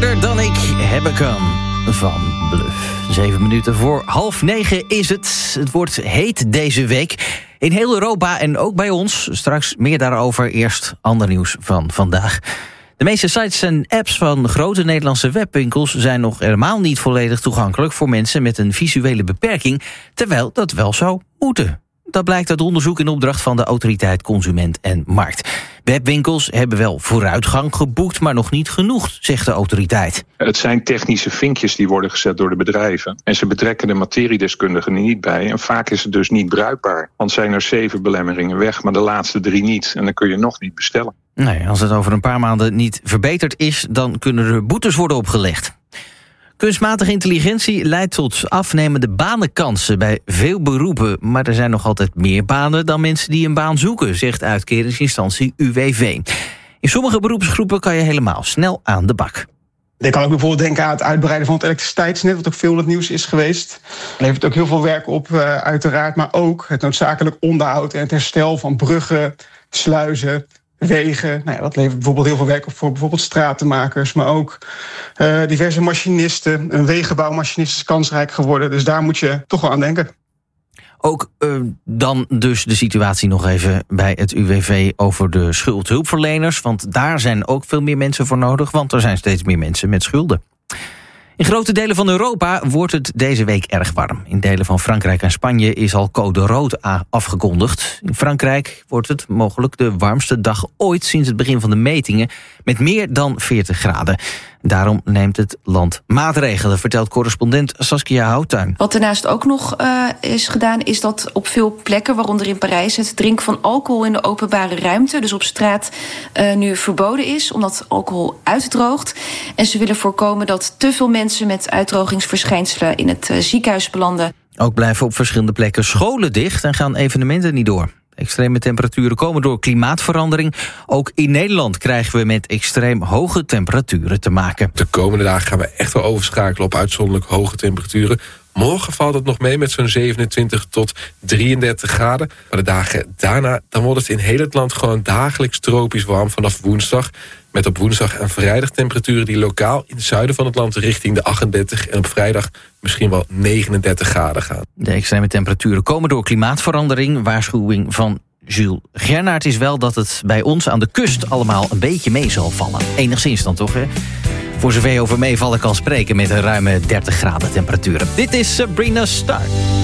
Harder dan ik hebben kan van Bluff. 7 minuten voor 8:30 is het. Het wordt heet deze week in heel Europa en ook bij ons. Straks meer daarover. Eerst ander nieuws van vandaag. De meeste sites en apps van grote Nederlandse webwinkels zijn nog helemaal niet volledig toegankelijk voor mensen met een visuele beperking, terwijl dat wel zou moeten. Dat blijkt uit onderzoek in opdracht van de Autoriteit Consument en Markt. Webwinkels hebben wel vooruitgang geboekt, maar nog niet genoeg, zegt de autoriteit. Het zijn technische vinkjes die worden gezet door de bedrijven. En ze betrekken de materiedeskundigen er niet bij. En vaak is het dus niet bruikbaar. Want zijn er 7 belemmeringen weg, maar de laatste 3 niet. En dan kun je nog niet bestellen. Nee, als het over een paar maanden niet verbeterd is, dan kunnen er boetes worden opgelegd. Kunstmatige intelligentie leidt tot afnemende banenkansen bij veel beroepen. Maar er zijn nog altijd meer banen dan mensen die een baan zoeken, zegt uitkeringsinstantie UWV. In sommige beroepsgroepen kan je helemaal snel aan de bak. Ik kan ook bijvoorbeeld denken aan het uitbreiden van het elektriciteitsnet, wat ook veel in het nieuws is geweest. Het levert ook heel veel werk op, uiteraard. Maar ook het noodzakelijk onderhoud en het herstel van bruggen, sluizen, wegen. Nou ja, dat levert bijvoorbeeld heel veel werk op voor bijvoorbeeld stratenmakers, maar ook diverse machinisten. Een wegenbouwmachinist is kansrijk geworden, dus daar moet je toch wel aan denken. Ook dan dus de situatie nog even bij het UWV over de schuldhulpverleners. Want daar zijn ook veel meer mensen voor nodig, want er zijn steeds meer mensen met schulden. In grote delen van Europa wordt het deze week erg warm. In delen van Frankrijk en Spanje is al code rood afgekondigd. In Frankrijk wordt het mogelijk de warmste dag ooit sinds het begin van de metingen, met meer dan 40 graden. Daarom neemt het land maatregelen, vertelt correspondent Saskia Houttuin. Wat daarnaast ook nog is gedaan, is dat op veel plekken, waaronder in Parijs, het drinken van alcohol in de openbare ruimte, dus op straat, nu verboden is, omdat alcohol uitdroogt. En ze willen voorkomen dat te veel mensen met uitdrogingsverschijnselen in het ziekenhuis belanden. Ook blijven op verschillende plekken scholen dicht en gaan evenementen niet door. Extreme temperaturen komen door klimaatverandering. Ook in Nederland krijgen we met extreem hoge temperaturen te maken. De komende dagen gaan we echt wel overschakelen op uitzonderlijk hoge temperaturen. Morgen valt het nog mee met zo'n 27 tot 33 graden. Maar de dagen daarna, dan wordt het in heel het land gewoon dagelijks tropisch warm vanaf woensdag. Met op woensdag en vrijdag temperaturen die lokaal in het zuiden van het land richting de 38... en op vrijdag misschien wel 39 graden gaan. De extreme temperaturen komen door klimaatverandering. Waarschuwing van Jules Gernaert is wel dat het bij ons aan de kust allemaal een beetje mee zal vallen. Enigszins dan toch, hè? Voor zover je over meevallen kan spreken met een ruime 30 graden temperaturen. Dit is Sabrina Stark.